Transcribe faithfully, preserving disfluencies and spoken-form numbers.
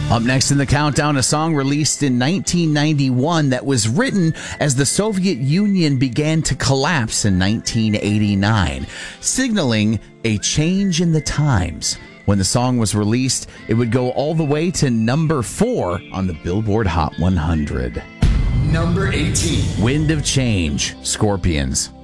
Up next in the countdown, a song released in nineteen ninety-one that was written as the Soviet Union began to collapse in nineteen eighty-nine, signaling a change in the times. When the song was released, it would go all the way to number four on the Billboard Hot one hundred. Number eighteen. Wind of Change, Scorpions.